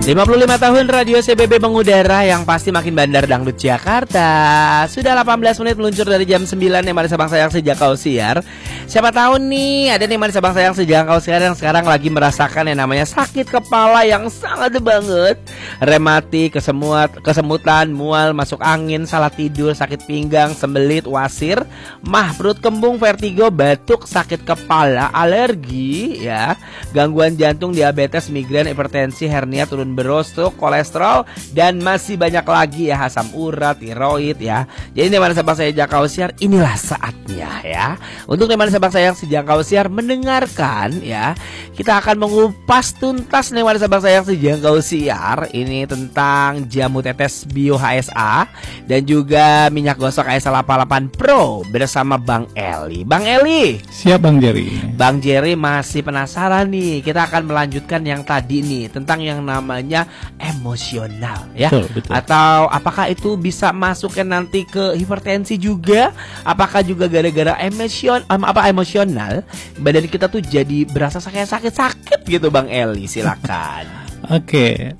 55 tahun Radio CBB mengudara, yang pasti makin bandar dangdut Jakarta. Sudah 18 menit meluncur dari jam 9 Nemani Sabang Sayang sejak kau siar. Siapa tahu nih ada Nemani Sabang Sayang sejak kau siar yang sekarang lagi merasakan yang namanya sakit kepala yang sangat banget, rematik, kesemutan, mual, masuk angin, salah tidur, sakit pinggang, sembelit, wasir, mah, perut kembung, vertigo, batuk, sakit kepala, alergi, ya, gangguan jantung, diabetes, migrain, hipertensi, hernia, turun berat, stroke, kolesterol, dan masih banyak lagi ya, asam urat, tiroid ya. Jadi Nemani Sabang Sayang sejak kau siar, inilah saatnya ya untuk Nemani Sabang Sayang sejak kau siar mendengarkan ya. Kita akan mengupas tuntas Nemani Sabang Sayang sejak kau siar ini tentang jamu tetes Bio HSA dan juga minyak gosok HSA 88 Pro bersama Bang Eli. Bang Eli, siap Bang Jerry. Bang Jerry masih penasaran nih. Kita akan melanjutkan yang tadi nih tentang yang namanya emosional ya. Betul. Atau apakah itu bisa masukkan nanti ke hipertensi juga? Apakah juga gara-gara emosional badan kita tuh jadi berasa sakit gitu Bang Eli? Silakan. Oke,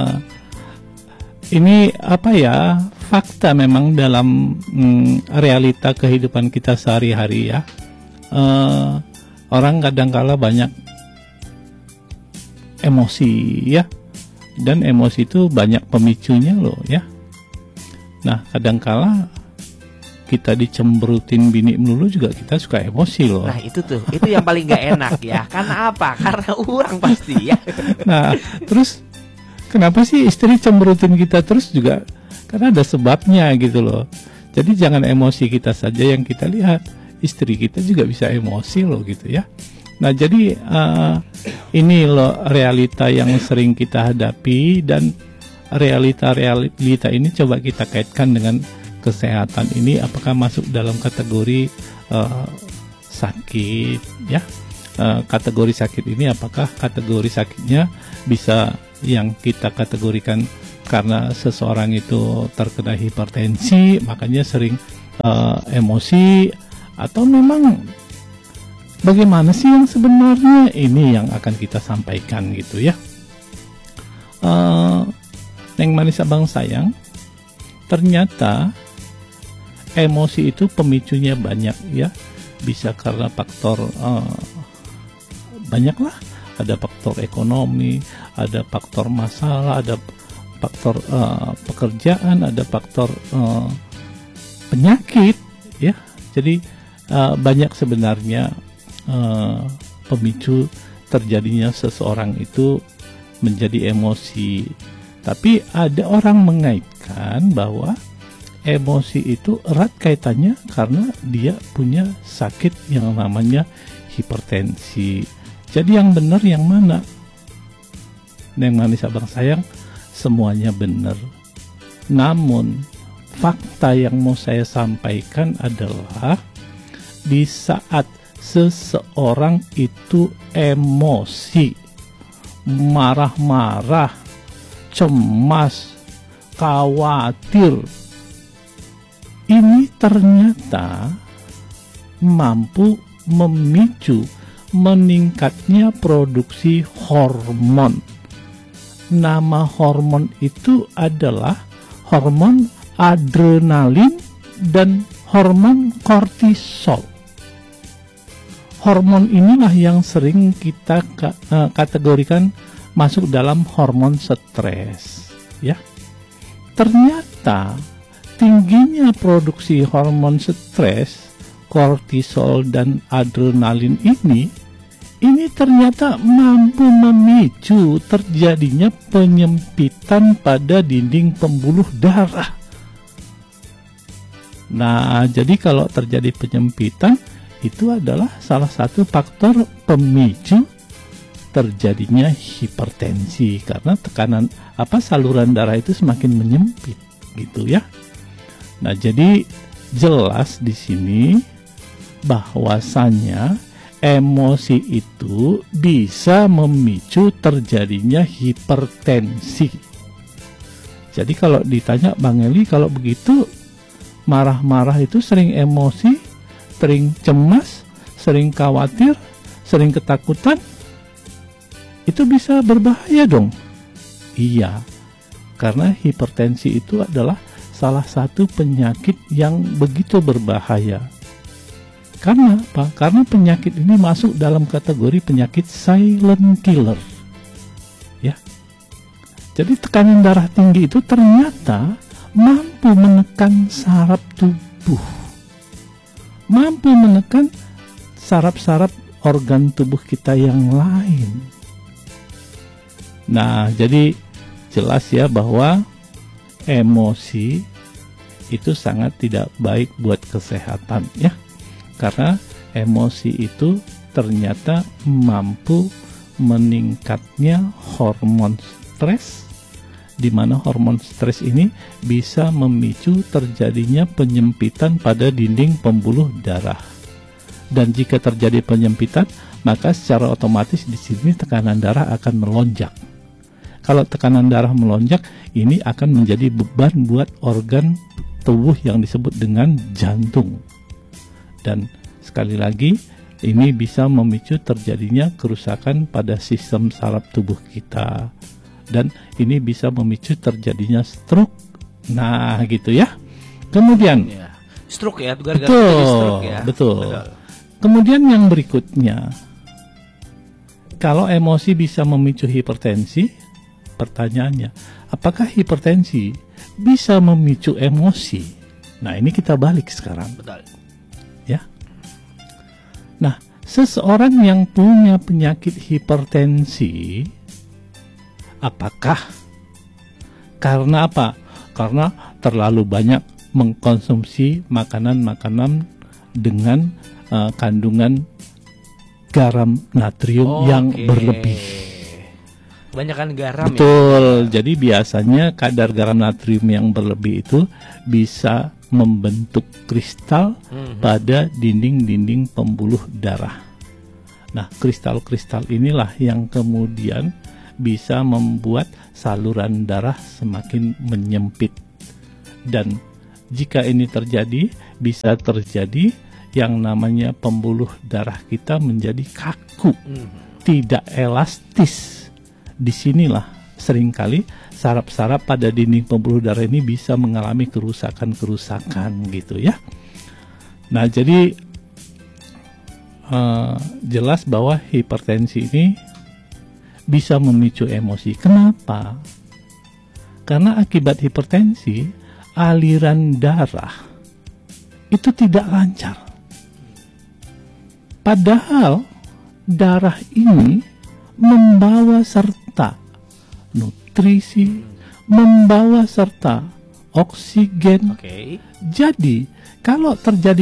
ini apa ya, fakta memang dalam realita kehidupan kita sehari-hari ya. Orang kadang-kala banyak emosi ya, dan emosi itu banyak pemicunya loh ya. Nah kadang-kala kita dicemberutin bini melulu juga kita suka emosi loh. Nah itu yang paling gak enak ya. Karena apa? Karena uang pasti ya. Nah terus kenapa sih istri cemberutin kita terus juga? Karena ada sebabnya gitu loh. Jadi jangan emosi kita saja yang kita lihat, istri kita juga bisa emosi loh gitu ya. Nah jadi ini loh realita yang sering kita hadapi, dan realita ini coba kita kaitkan dengan kesehatan ini. Apakah masuk dalam kategori sakit ya? Kategori sakit ini apakah kategori sakitnya bisa yang kita kategorikan karena seseorang itu terkena hipertensi makanya sering emosi, atau memang bagaimana sih yang sebenarnya? Ini yang akan kita sampaikan gitu ya. Neng Manis Abang Sayang, ternyata emosi itu pemicunya banyak ya. Bisa karena faktor banyak lah. Ada faktor ekonomi, ada faktor masalah, ada faktor pekerjaan, ada faktor penyakit ya. Jadi banyak sebenarnya pemicu terjadinya seseorang itu menjadi emosi. Tapi ada orang mengaitkan bahwa emosi itu erat kaitannya karena dia punya sakit yang namanya hipertensi. Jadi yang benar yang mana? Neng Manis Abang Sayang, semuanya benar. Namun fakta yang mau saya sampaikan adalah di saat seseorang itu emosi, marah-marah, cemas, khawatir, ini ternyata mampu memicu meningkatnya produksi hormon. Nama hormon itu adalah hormon adrenalin dan hormon kortisol. Hormon inilah yang sering kita kategorikan masuk dalam hormon stres ya. Ternyata tingginya produksi hormon stres, kortisol dan adrenalin ini ternyata mampu memicu terjadinya penyempitan pada dinding pembuluh darah. Nah, jadi kalau terjadi penyempitan itu adalah salah satu faktor pemicu terjadinya hipertensi karena tekanan saluran darah itu semakin menyempit gitu ya. Nah, jadi jelas di sini bahwasanya emosi itu bisa memicu terjadinya hipertensi. Jadi kalau ditanya Bang Eli, kalau begitu marah-marah itu sering emosi, sering cemas, sering khawatir, sering ketakutan, itu bisa berbahaya dong. Iya, karena hipertensi itu adalah salah satu penyakit yang begitu berbahaya. Karena apa? Karena penyakit ini masuk dalam kategori penyakit silent killer. Ya. Jadi tekanan darah tinggi itu ternyata mampu menekan saraf tubuh. Mampu menekan saraf-saraf organ tubuh kita yang lain. Nah, jadi jelas ya bahwa emosi itu sangat tidak baik buat kesehatan ya. Karena emosi itu ternyata mampu meningkatnya hormon stres, di mana hormon stres ini bisa memicu terjadinya penyempitan pada dinding pembuluh darah. Dan jika terjadi penyempitan, maka secara otomatis di sini tekanan darah akan melonjak. Kalau tekanan darah melonjak, ini akan menjadi beban buat organ tubuh yang disebut dengan jantung. Dan sekali lagi, ini bisa memicu terjadinya kerusakan pada sistem saraf tubuh kita. Dan ini bisa memicu terjadinya stroke. Nah, gitu ya. Kemudian, stroke ya, gara-gara terjadi stroke ya. Betul. Kemudian yang berikutnya, kalau emosi bisa memicu hipertensi, pertanyaannya, apakah hipertensi bisa memicu emosi? Nah, ini kita balik sekarang. Betul. Ya. Nah, seseorang yang punya penyakit hipertensi, apakah karena apa? Karena terlalu banyak mengkonsumsi makanan-makanan dengan kandungan garam natrium yang berlebih. Kebanyakan garam. Betul. Jadi biasanya kadar garam natrium yang berlebih itu bisa membentuk kristal pada dinding-dinding pembuluh darah. Nah, kristal-kristal inilah yang kemudian bisa membuat saluran darah semakin menyempit. Dan jika ini terjadi, bisa terjadi yang namanya pembuluh darah kita menjadi kaku, tidak elastis. Disinilah seringkali saraf-saraf pada dinding pembuluh darah ini bisa mengalami kerusakan-kerusakan gitu ya. Nah, jadi jelas bahwa hipertensi ini bisa memicu emosi. Kenapa? Karena akibat hipertensi, aliran darah itu tidak lancar. Padahal darah ini membawa serta nutrisi, membawa serta oksigen. Oke. Jadi, kalau terjadi